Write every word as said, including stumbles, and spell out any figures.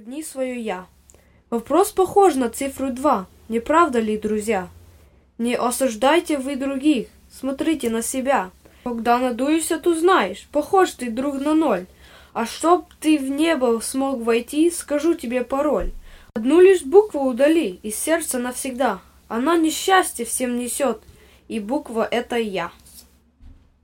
Сродни свое «я». Вопрос похож на цифру два, не правда ли, друзья? Не осуждайте вы других, смотрите на себя. Когда надуешься, то знаешь, похож ты друг на ноль. А чтоб ты в небо смог войти, скажу тебе пароль. Одну лишь букву удали из сердца навсегда. Она несчастье всем несет, и буква — это я.